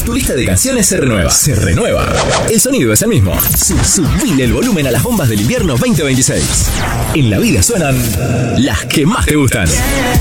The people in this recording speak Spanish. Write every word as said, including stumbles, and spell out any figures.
tu lista de canciones se renueva. Se renueva. El sonido es el mismo. Subile el volumen a las bombas del invierno veinte veintiséis. En la vida suenan las que más te gustan.